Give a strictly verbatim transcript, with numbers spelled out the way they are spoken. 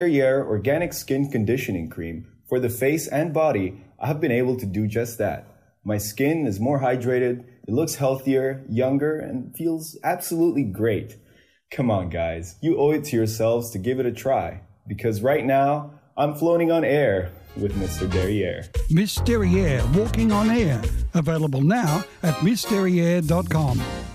Derriere Organic Skin Conditioning Cream for the face and body, I have been able to do just that. My skin is more hydrated, it looks healthier, younger, and feels absolutely great. Come on, guys, you owe it to yourselves to give it a try, because right now, I'm floating on air with Mister Derriere. Miss Derriere Walking on Air, available now at miss derriere dot com.